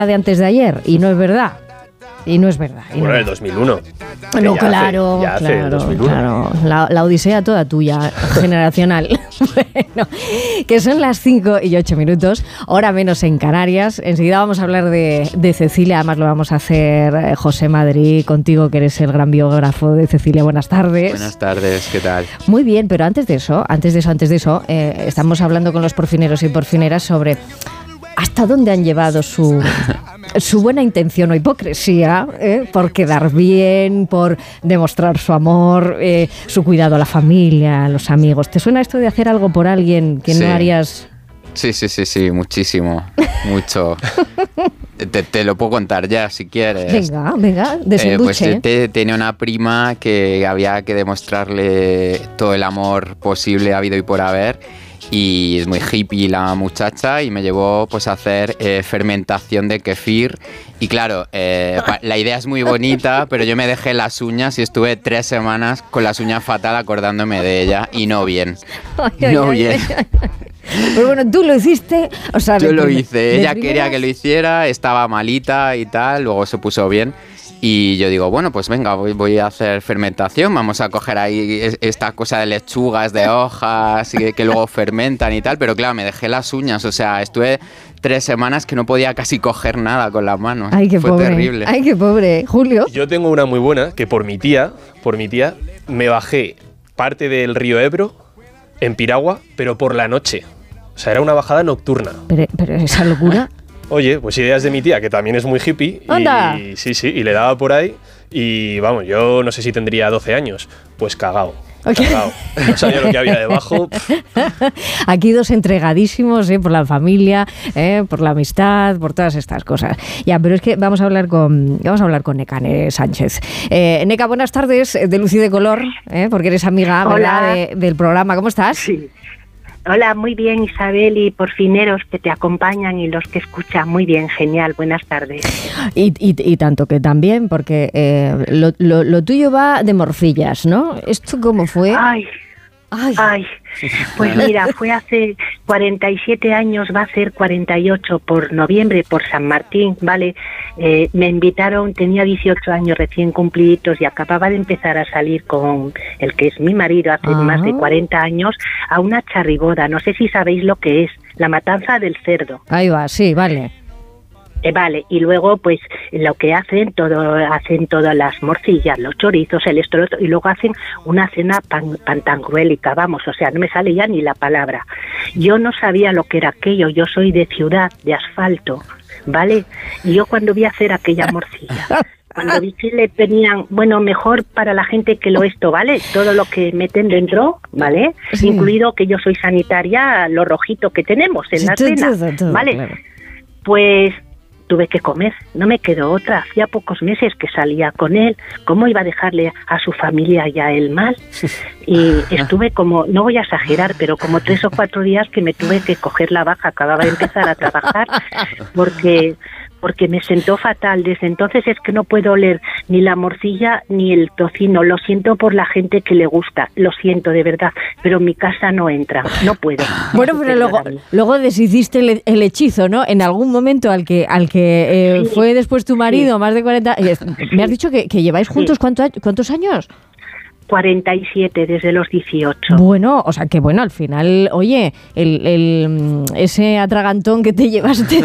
de antes de ayer, y no es verdad. Bueno, el 2001. No, claro. 2001. Claro. La odisea toda tuya, generacional. Bueno, que son las 5:08, hora menos en Canarias. Enseguida vamos a hablar de Cecilia, además lo vamos a hacer José Madrid, contigo que eres el gran biógrafo de Cecilia. Buenas tardes. Buenas tardes, ¿qué tal? Muy bien, pero antes de eso, estamos hablando con los porfineros y porfineras sobre hasta dónde han llevado su buena intención o hipocresía, por quedar bien, por demostrar su amor, su cuidado a la familia, a los amigos. ¿Te suena esto de hacer algo por alguien que no harías? Sí, muchísimo, mucho. Te lo puedo contar ya, si quieres. Venga, desembuche. Pues tenía una prima que había que demostrarle todo el amor posible, habido y por haber. Y es muy hippie la muchacha y me llevó pues a hacer fermentación de kefir. Y claro, la idea es muy bonita, pero yo me dejé las uñas y estuve 3 semanas con las uñas fatal acordándome de ella y no bien. Bien. Pero bueno, tú lo hiciste. O sea, yo lo hice, ella quería que lo hiciera, estaba malita y tal, luego se puso bien. Y yo digo, bueno, pues venga, voy a hacer fermentación, vamos a coger ahí esta cosa de lechugas, de hojas, que luego fermentan y tal, pero claro, me dejé las uñas, o sea, estuve 3 semanas que no podía casi coger nada con las manos. Ay, qué Fue pobre. Terrible. Ay, qué pobre. Julio. Yo tengo una muy buena, que por mi tía, me bajé parte del río Ebro en piragua, pero por la noche. O sea, era una bajada nocturna. Pero esa locura... Oye, pues ideas de mi tía, que también es muy hippie. ¡Anda! Y y le daba por ahí. Y vamos, yo no sé si tendría 12 años. Pues cagao. No sabía lo que había debajo. Aquí dos entregadísimos, por la familia, por la amistad, por todas estas cosas. Ya, pero es que vamos a hablar con Neca Sánchez. Neca, buenas tardes, de Luz y de Color, porque eres amiga, ¿verdad?, del programa. ¿Cómo estás? Sí. Hola, muy bien, Isabel, y porfineros que te acompañan y los que escuchan. Muy bien, genial, buenas tardes. Y tanto que también, porque lo tuyo va de morcillas, ¿no? ¿Esto cómo fue? Ay, pues mira, fue hace 47 años, va a ser 48 por noviembre, por San Martín, ¿vale? Me invitaron, tenía 18 años recién cumpliditos y acababa de empezar a salir con el que es mi marido hace más de 40 años a una charriboda. No sé si sabéis lo que es, la matanza del cerdo. Ahí va, sí, vale. Vale, y luego pues lo que hacen todas las morcillas, los chorizos, el esto, y luego hacen una cena pantangruélica, vamos, o sea, no me sale ya ni la palabra. Yo no sabía lo que era aquello, yo soy de ciudad, de asfalto, ¿vale? Y yo cuando vi hacer aquella morcilla, cuando vi que le tenían, bueno, mejor para la gente que lo esto, ¿vale? Todo lo que meten dentro, ¿vale? Sí. Incluido que yo soy sanitaria, lo rojito que tenemos en la cena, ¿vale? Claro. Pues tuve que comer, no me quedó otra, hacía pocos meses que salía con él, ¿cómo iba a dejarle a su familia y a él mal? Y estuve como, no voy a exagerar, pero como 3 o 4 días que me tuve que coger la baja, acababa de empezar a trabajar, porque me sentó fatal. Desde entonces es que no puedo oler ni la morcilla ni el tocino. Lo siento por la gente que le gusta, lo siento de verdad, pero en mi casa no entra, no puedo. Bueno, pero luego deshiciste el hechizo, ¿no? En algún momento al que sí, fue después tu marido, sí, más de 40... Me has dicho que lleváis juntos, sí, ¿cuántos años? 47 desde los 18. Bueno, o sea que bueno, al final, oye, ese atragantón que te llevaste...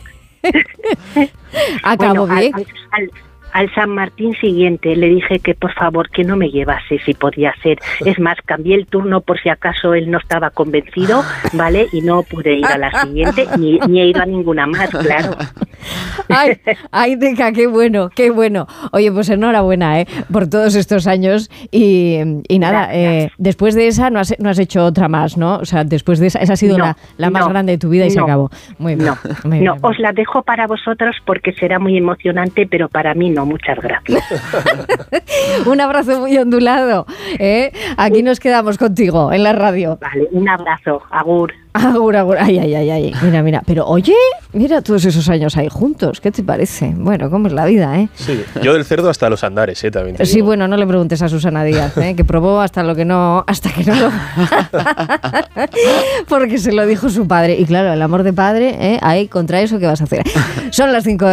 Acabo bien. Al San Martín siguiente le dije que por favor que no me llevase si podía ser. Es más, cambié el turno por si acaso él no estaba convencido, ¿vale? Y no pude ir a la siguiente ni he ido a ninguna más, claro. Ay, Neca, qué bueno, qué bueno. Oye, pues enhorabuena, por todos estos años y nada, después de esa no has hecho otra más, ¿no? O sea, después de esa ha sido la más grande de tu vida y se acabó. Muy bien. No, os la dejo para vosotros porque será muy emocionante, pero para mí no. Muchas gracias. Un abrazo muy ondulado. Aquí nos quedamos contigo en la radio. Vale, un abrazo. Agur. Agur, agur. Ay. Mira. Pero oye, mira todos esos años ahí juntos. ¿Qué te parece? Bueno, cómo es la vida, ¿eh? Sí, yo del cerdo hasta los andares, también te Sí, digo. bueno, no le preguntes a Susana Díaz, que probó hasta que no lo... Porque se lo dijo su padre. Y claro, el amor de padre, ahí contra eso, ¿qué vas a hacer? Son las 5